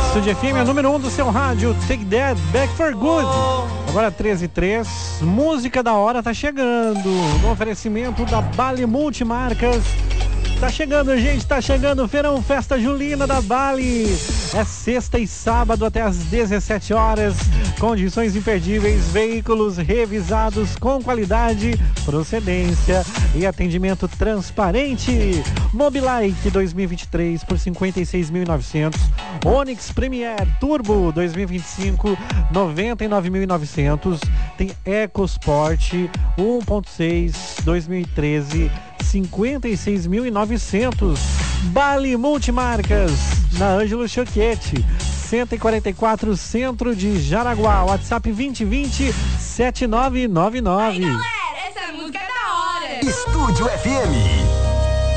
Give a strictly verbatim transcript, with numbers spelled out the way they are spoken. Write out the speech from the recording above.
Estúdio F M, a número um do seu rádio. Take That, Back for Good. Agora treze e três, música da hora tá chegando. No oferecimento da Bali Multimarcas. Tá chegando, gente, tá chegando o Feirão Festa Julina da Bali. É sexta e sábado até às dezessete horas. Condições imperdíveis, veículos revisados com qualidade, procedência e atendimento transparente. Mobilite dois mil e vinte e três por cinquenta e seis mil e novecentos. Onix Premier Turbo dois mil e vinte e cinco, noventa e nove mil e novecentos. Tem EcoSport um ponto seis dois mil e treze, cinquenta e seis mil e novecentos. Bali Multimarcas, na Ângelo Choquete, cento e quarenta e quatro, centro de Jaraguá. WhatsApp vinte vinte, setenta e nove noventa e nove. Aí, galera, essa música é da hora. Estúdio F M.